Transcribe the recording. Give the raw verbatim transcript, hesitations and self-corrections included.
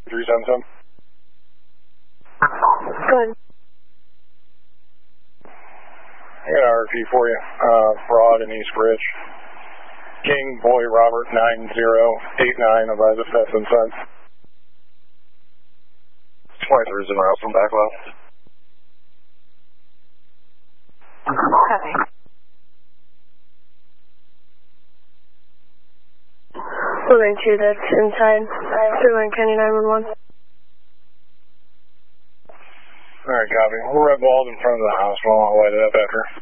three seven seven. Good. I got an R P for you. Uh, Broad in East Ridge. King Boy Robert nine zero eight nine. Advise if that's inside. twenty-three is in route from back left. Copy. Moving two, that's inside. Three-Line County nine one one. Alright, copy. We'll red balled in front of the hospital. I'll light it up after.